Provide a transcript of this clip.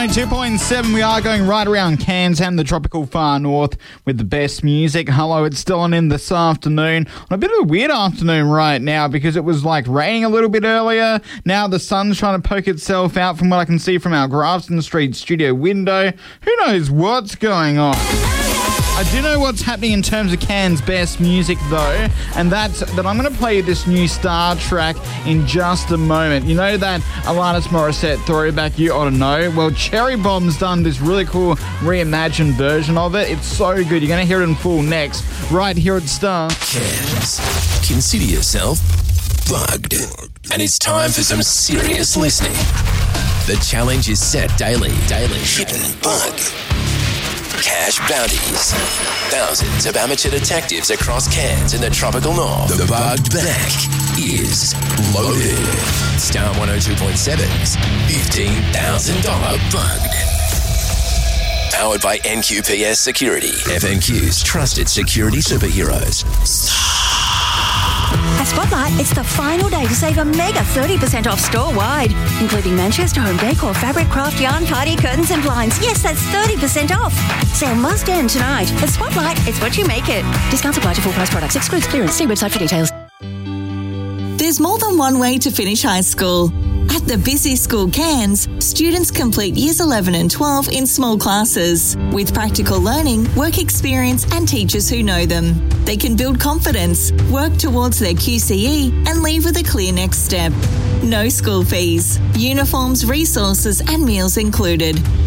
102.7. We are going right around Cairns and the tropical far north with the best music. Hello, it's Dylan in this afternoon. On a bit of a weird afternoon right now because it was like raining a little bit earlier. Now the sun's trying to poke itself out from what I can see from our Grafton Street studio window. Who knows what's going on? I do know what's happening in terms of Cairns' best music, though, and that's that I'm going to play this new Star track in just a moment. You know that Alanis Morissette throwback you ought to know? Well, Cherry Bomb's done this really cool reimagined version of it. It's so good. You're going to hear it in full next, right here at Star. Cairns, consider yourself bugged. And it's time for some serious listening. The challenge is set daily. Hidden bug. Cash bounties. Thousands of amateur detectives across Cairns in the tropical north. The Bugged Bank is loaded. Star 102.7's $15,000 Bugged. Powered by NQPS Security, FNQ's trusted security superheroes. At Spotlight, it's the final day to save a mega 30% off store-wide, including Manchester Home Decor, fabric, craft, yarn, party, curtains and blinds. Yes, that's 30% off. Sale must end tonight. At Spotlight, it's what you make it. Discounts apply to full-price products. Excludes clearance. See website for details. There's more than one way to finish high school. At the Busy School Cairns, students complete Years 11 and 12 in small classes with practical learning, work experience and teachers who know them. They can build confidence, work towards their QCE and leave with a clear next step. No school fees, uniforms, resources and meals included.